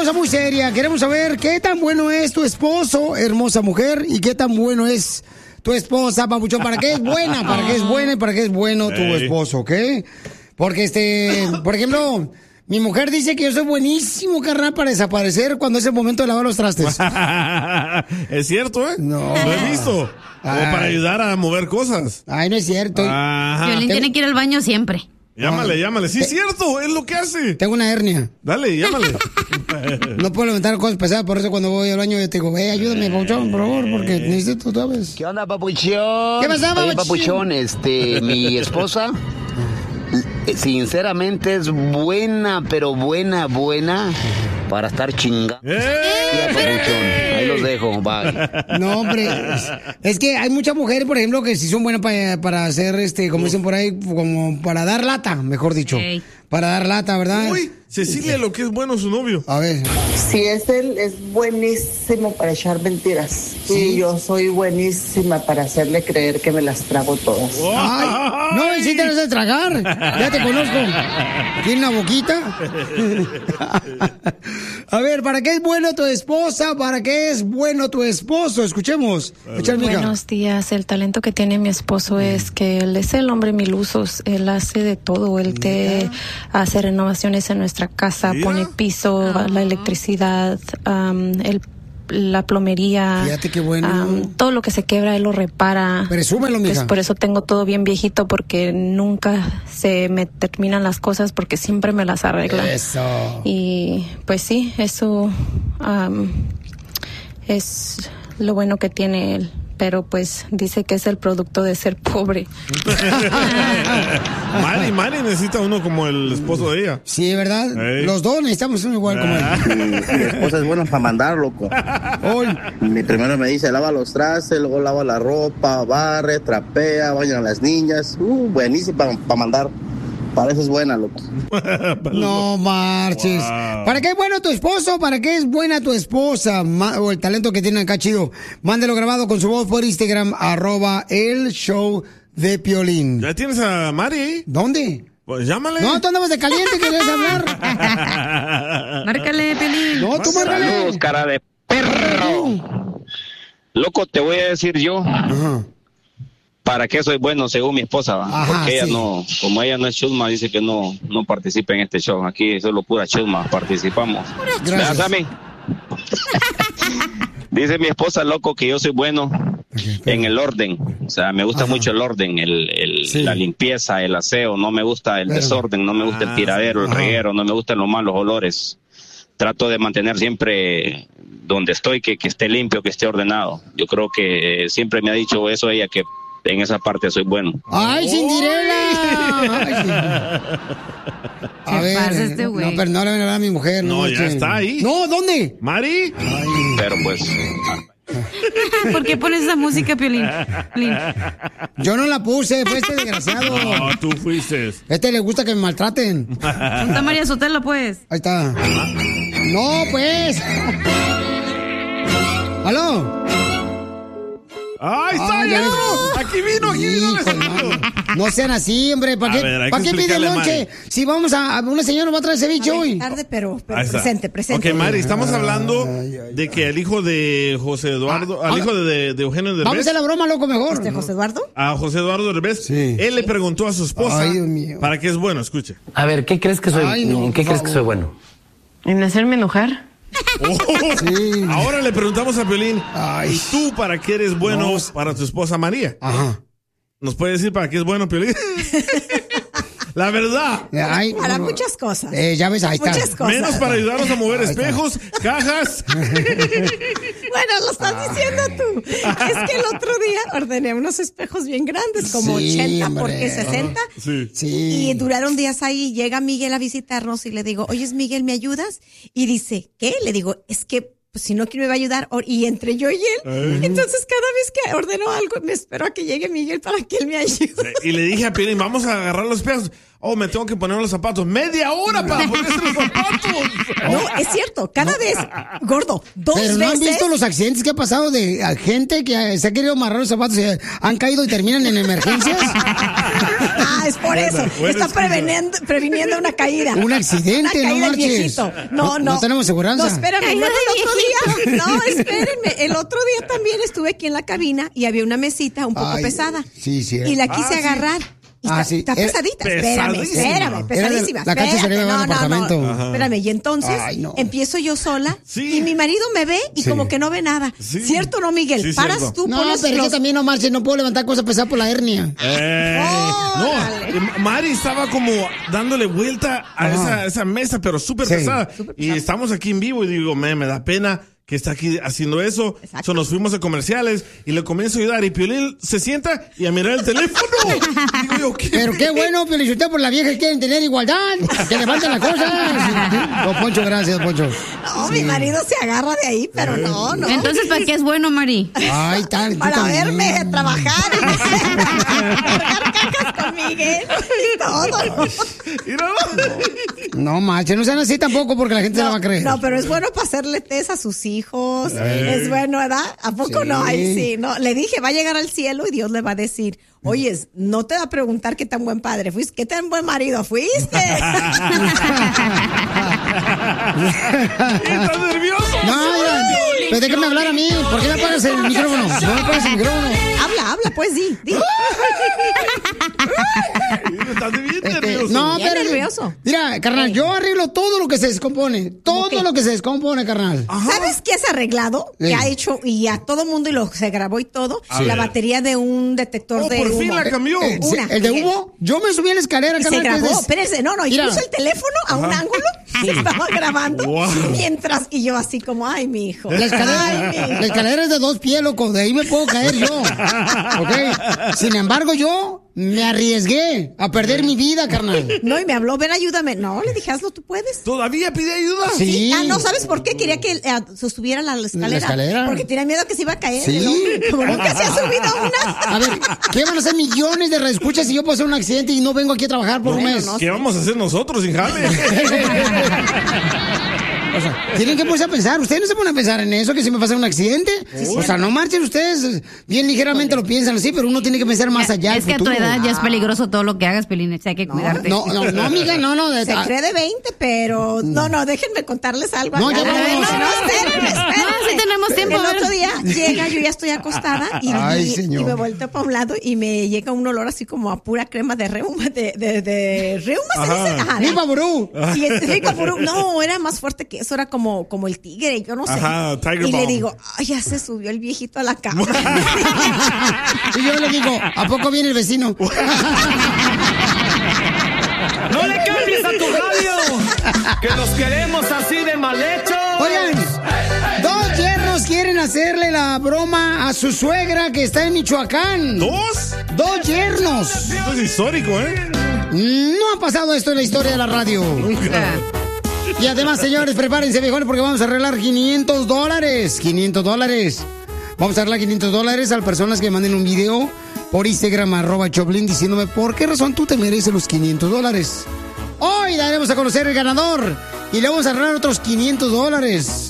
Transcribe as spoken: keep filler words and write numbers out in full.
cosa muy seria. Queremos saber qué tan bueno es tu esposo, hermosa mujer, y qué tan bueno es tu esposa, papuchón. ¿Para qué es buena? ¿Para qué es buena y para qué es bueno tu esposo, ok? Porque, este, por ejemplo, mi mujer dice que yo soy buenísimo, carnal, para desaparecer cuando es el momento de lavar los trastes. ¿Es cierto, eh? No. Lo he visto. Ay. O para ayudar a mover cosas. Ay, no es cierto. Piolín tiene que ir al baño siempre. Llámale, Ay. llámale. Sí, es Te- cierto, es lo que hace. Tengo una hernia. Dale, llámale. No puedo levantar cosas pesadas, por eso cuando voy al baño yo te digo, ve, ayúdame, papuchón, por favor, porque necesito, ¿sabes? ¿Qué onda, papuchón? ¿Qué pasa, Oye, papuchón? papuchón, este, mi esposa, eh, sinceramente es buena, pero buena, buena, para estar chingando. Ya, papuchón, ahí los dejo, bye. No, hombre, es, es que hay muchas mujeres, por ejemplo, que sí son buenas para, para hacer, este, como dicen por ahí, como para dar lata, mejor dicho. Ey. Para dar lata, ¿verdad? Uy, Cecilia, lo que es bueno su novio. A ver. Si es él, es buenísimo para echar mentiras. Y yo soy buenísima para hacerle creer que me las trago todas. Ay, no, y si te las de tragar. Ya te conozco. ¿Tiene una boquita? A ver, ¿para qué es bueno tu esposa? ¿Para qué es bueno tu esposo? Escuchemos. Echa, amiga. Buenos días. El talento que tiene mi esposo es que él es el hombre mil usos. Él hace de todo. Él te hace renovaciones en nuestra casa, Mira. pone piso, la electricidad, um, el la plomería. Fíjate qué bueno. Um, todo lo que se quebra, él lo repara. Presúmelo, mija. Pues por eso tengo todo bien viejito, porque nunca se me terminan las cosas, porque siempre me las arregla. Eso. Y pues sí, eso um, es lo bueno que tiene él. Pero pues dice que es el producto de ser pobre. Mari, Mari necesita uno como el esposo de ella. Sí, ¿verdad? Ey. Los dos necesitamos uno igual como él. Mi esposa es buena para mandar, loco. Hoy. Mi primero me dice, lava los trastes, luego lava la ropa, barre, trapea, baña a las niñas. Uh, buenísima para mandar. Para eso es buena, loco. No marches. Wow. ¿Para qué es bueno tu esposo? ¿Para qué es buena tu esposa? Ma- o el talento que tiene acá chido. Mándelo grabado con su voz por Instagram, arroba el show de Piolín. ¿Ya tienes a Mari ahí? ¿Dónde? Pues llámale. No, tú andabas de caliente, querías hablar. Márcale, Piolín. No, tú márcale. Saludos, cara de perro. Loco, te voy a decir yo Ajá. para qué soy bueno según mi esposa, ¿va? Ajá, porque ella sí. no, como ella no es chusma, dice que no, no participa en este show. Aquí solo pura chusma participamos. Gracias. ¿Verdad, Sammy? Dice mi esposa, loco, que yo soy bueno en el orden. O sea, me gusta Ajá. mucho el orden, el, el, Sí. la limpieza, el aseo. No me gusta el Pero- desorden, no me gusta Ah, el tiradero, el Ajá. reguero, no me gustan los malos olores. Trato de mantener siempre donde estoy, que, que esté limpio, que esté ordenado. Yo creo que eh, siempre me ha dicho eso ella, que en esa parte soy bueno. ¡Ay, Cinderella! Ay, sí. A ¿Qué ver, pasa este güey? no, pero no le van a hablar a mi mujer. No, ya este. está ahí. No, ¿dónde? Mari. Pero pues, ¿Por qué pones esa música, Piolín? Piolín. Yo no la puse, fue este desgraciado. No, tú fuiste. Este le gusta que me maltraten. Ponte a María Sotelo, pues. Ahí está. No, pues. ¿Aló? ¡Ahí está! Ah, ya ya vino. ves. Aquí vino, aquí vino. Hijo, no, no sean así, hombre. ¿Para A qué, ver, hay ¿para que qué pide explicarle a lonche? Mari. Si vamos a, a una señora va a traer ceviche hoy. Tarde, pero, pero Ahí está. presente, presente. Ok, Mari, estamos hablando Ay, ay, de que el hijo de José Eduardo, Ah, al ah, hijo de, de Eugenio Vamos a Derbez, hacer la broma, loco, mejor. Este José Eduardo. a José Eduardo Derbez, Sí. él le preguntó a su esposa Ay, Dios mío. para qué es bueno, escuche. A ver, ¿qué crees que soy? Ay, no, ¿En qué por crees que favor. soy bueno? ¿En hacerme enojar? Oh, Sí. Ahora le preguntamos a Piolín, Ay. ¿y tú para qué eres bueno No. para tu esposa María? Ajá. ¿Nos puede decir para qué es bueno, Piolín? La verdad. Ay, Para no. muchas cosas. Eh, ya ves, ahí está. Muchas cosas. Menos para ayudarnos a mover Ahí está. espejos, cajas. Bueno, lo estás Ah. diciendo tú. Es que el otro día ordené unos espejos bien grandes, como Sí, ochenta por hombre. que sesenta. Sí. Sí. Y duraron días ahí. Llega Miguel a visitarnos y le digo, oye, Miguel, ¿me ayudas? Y dice, ¿qué? Le digo, es que pues, si no, ¿quién me va a ayudar? Or- Y entre yo y él. Eh. Entonces, cada vez que ordeno algo, me espero a que llegue Miguel para que él me ayude. Y le dije a Piolín, vamos a agarrar los espejos. Oh, me tengo que poner los zapatos. Media hora para ponerse los zapatos. No, es cierto. Cada vez, gordo, dos Pero veces. ¿no han visto los accidentes que ha pasado de a gente que se ha querido amarrar los zapatos y han caído y terminan en emergencias? Ah, es por eso. Está preveniendo, previniendo una caída. Un accidente, una caída no del marches. viejito. No, no. No tenemos seguranza. No, espérame. Luego el otro día. No, espérenme. El otro día también estuve aquí en la cabina y había una mesita un poco Ay, pesada. Sí, sí. Y la quise Ah, sí. agarrar. Y Ah, está, sí. está Era pesadita. Espérame, pesadísima. espérame, pesadísima. Era la cancha Espérate, se le va al apartamento. Ajá. Espérame, y entonces Ay, no. empiezo yo sola Sí. y mi marido me ve y Sí. como que no ve nada. Sí. ¿Cierto o no, Miguel? Sí, Paras cierto. tú, No, pones pero los... yo también no marches, no puedo levantar cosas pesadas por la hernia. Eh, Órale. no, Mari estaba como dándole vuelta a esa, esa mesa, pero súper Sí. pesada. Y estamos aquí en vivo y digo, me, me da pena que está aquí haciendo eso. Exacto. So, nos fuimos a comerciales y le comienzo a ayudar. Y Piolín se sienta y a mirar el teléfono. Digo yo, ¿qué? Pero qué bueno, felicitar por la vieja que quieren tener igualdad, que levanten las cosas. Don Poncho, gracias, Poncho. No, mi marido se agarra de ahí, pero no, no. Entonces, ¿para qué es bueno, Mari? Ay, tal. tú Para también. verme trabajar y cargar cajas con Miguel y todo. Y no. No, marches, no sean así tampoco porque la gente se la va a creer. No, pero es bueno para hacerle test a sus hijos. Es bueno, ¿verdad? ¿A poco Sí. no? Ay, sí, no. Le dije, va a llegar al cielo y Dios le va a decir, oye, no te va a preguntar qué tan buen padre fuiste, qué tan buen marido fuiste. ¿Estás nervioso? No, ya, pero déjame hablar a mí. ¿Por qué me apagas el micrófono? No me apagas el micrófono. Habla, habla, pues di, di. Estás bien Este, nervioso. no, Bien pero. nervioso. Mira, carnal, yo arreglo todo lo que se descompone. Todo qué? lo que se descompone, carnal. ¿Sabes qué has arreglado? Sí. Que ha hecho y a todo mundo y lo se grabó y todo. A la ver. batería de un detector Oh, de por humo. fin la cambió. Eh, Una. ¿El de humo? Yo me subí a la escalera, Y se carnal. que es grabó, de- espérense, no, no, y Mira. puso el teléfono a un ángulo, se estaba grabando, Wow. mientras, y yo así como, ay, mi hijo. La escalera, Ay, mi hijo. la escalera es de dos pies, loco. De ahí me puedo caer yo. ¿Ok? Sin embargo, yo me arriesgué a perder mi vida, carnal. No, y me habló, ven, ayúdame. No, le dije, hazlo, tú puedes. ¿Todavía pide ayuda? Sí. Ah, no, ¿sabes por qué? Quería que eh, se subiera a la escalera. ¿La escalera? Porque tenía miedo que se iba a caer. Sí. ¿no? Como nunca se ha subido una. A ver, ¿qué van a hacer millones de reescuchas si yo puedo hacer un accidente y no vengo aquí a trabajar por un mes? no. ¿Qué vamos a hacer nosotros sin jale? O sea, tienen que ponerse a pensar. Ustedes no se ponen a pensar en eso, que si me pasa un accidente. O sea, no marchen ustedes. Bien ligeramente lo piensan así, pero uno tiene que pensar más allá. Es al que a tu futuro. edad ya es peligroso todo lo que hagas, Pelín. O sea, hay que cuidarte. No, no, no, amiga, no, no. de- Se ah, cree de veinte, pero no, no, déjenme contarles algo. No, acá. ya vamos. No, no, espérenme, espérenme. No, sí tenemos tiempo, El a ver. otro día llega, yo ya estoy acostada y, Ay, y- señor. y me volteo para un lado y me llega un olor así como a pura crema de reuma, de, de, de reuma, ¿se Ajá. dice? Ajá. ¡Viva Burú! Sí, es rico, puro- no, era más fuerte que eso, era como, como el tigre, yo no sé. Ajá, Tiger y le Balm. digo, ay, ya se subió el viejito a la cama. Y yo le digo, ¿a poco viene el vecino? ¡No le cambies a tu radio! ¡Que los queremos así de mal hechos! Oigan, dos yernos quieren hacerle la broma a su suegra que está en Michoacán. ¿Dos? Dos yernos. Esto es histórico, ¿eh? No ha pasado esto en la historia de la radio. Y además, señores, prepárense mejor porque vamos a arreglar quinientos dólares. quinientos dólares. Vamos a arreglar quinientos dólares a las personas que manden un video por Instagram, arroba Choplin, diciéndome por qué razón tú te mereces los quinientos dólares. Hoy daremos a conocer el ganador y le vamos a arreglar otros quinientos dólares.